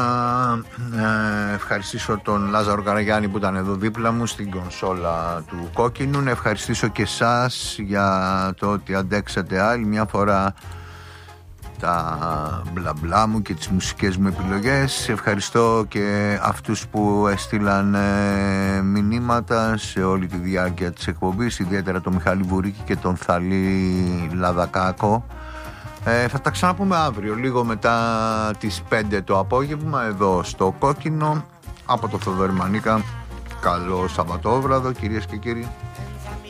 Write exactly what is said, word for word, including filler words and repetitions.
ε, ευχαριστήσω τον Λάζαρο Καραγιάννη που ήταν εδώ δίπλα μου στην κονσόλα του Κόκκινου. Να ευχαριστήσω και εσάς για το ότι αντέξατε άλλη μια φορά τα μπλα μπλα μου και τις μουσικές μου επιλογές. Ευχαριστώ και αυτούς που έστειλαν ε, μηνύματα σε όλη τη διάρκεια της εκπομπής, ιδιαίτερα τον Μιχάλη Βουρίκη και τον Θαλή Λαδακάκο. Ε, θα τα ξαναπούμε αύριο λίγο μετά τις πέντε το απόγευμα εδώ στο Κόκκινο. Από το Θοδωρή Μανίκα, καλό Σαββατόβραδο κυρίες και κύριοι.